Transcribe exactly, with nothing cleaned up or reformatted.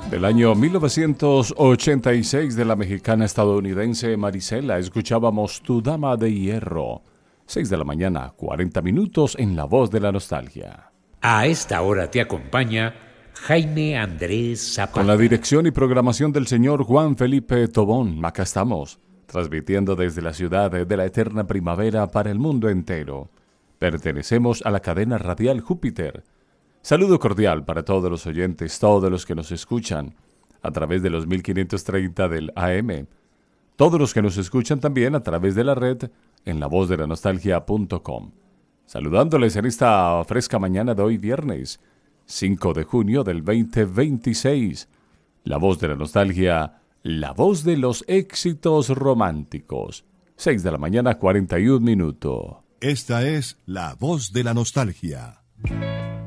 Del año mil novecientos ochenta y seis de la mexicana estadounidense Marisela, escuchábamos Tu Dama de Hierro. seis de la mañana, cuarenta minutos en La Voz de la Nostalgia. A esta hora te acompaña Jaime Andrés Zapata. Con la dirección y programación del señor Juan Felipe Tobón, acá estamos, transmitiendo desde la ciudad de la eterna primavera para el mundo entero. Pertenecemos a la cadena radial Júpiter. Saludo cordial para todos los oyentes, todos los que nos escuchan a través de los mil quinientos treinta del A M, todos los que nos escuchan también a través de la red en la voz de la nostalgia punto com. Saludándoles en esta fresca mañana de hoy viernes, cinco de junio del veinte veintiséis. La Voz de la Nostalgia, la voz de los éxitos románticos. seis de la mañana, cuarenta y un minutos. Esta es La Voz de la Nostalgia.